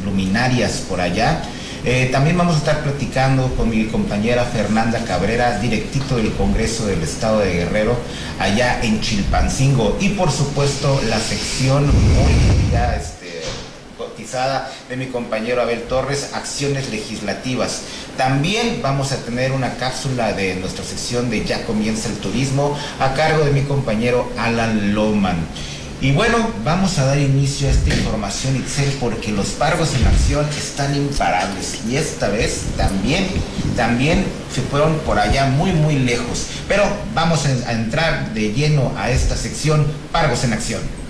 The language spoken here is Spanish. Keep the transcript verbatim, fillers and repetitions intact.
luminarias por allá. Eh, también vamos a estar platicando con mi compañera Fernanda Cabrera, directito del Congreso del Estado de Guerrero, allá en Chilpancingo. Y por supuesto la sección muy ya este, cotizada de mi compañero Abel Torres, acciones legislativas. También vamos a tener una cápsula de nuestra sección de Ya Comienza el Turismo, a cargo de mi compañero Alan Lohman. Y bueno, vamos a dar inicio a esta información, Itzel, porque los pagos en acción están imparables y esta vez también, también se fueron por allá muy, muy lejos. Pero vamos a entrar de lleno a esta sección, pagos en acción.